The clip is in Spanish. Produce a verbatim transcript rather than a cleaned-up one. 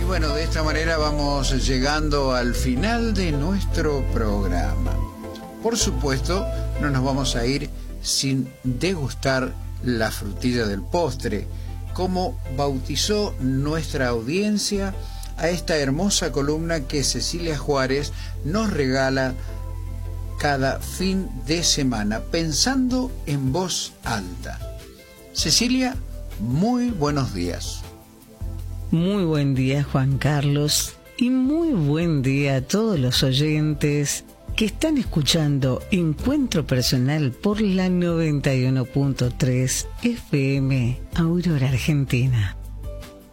bueno, de esta manera vamos llegando al final de nuestro programa. Por supuesto, no nos vamos a ir sin degustar la frutilla del postre, como bautizó nuestra audiencia a esta hermosa columna que Cecilia Juárez nos regala cada fin de semana, pensando en voz alta. Cecilia, muy buenos días. Muy buen día, Juan Carlos, y muy buen día a todos los oyentes que están escuchando Encuentro Personal por la noventa y uno punto tres F M Aurora, Argentina.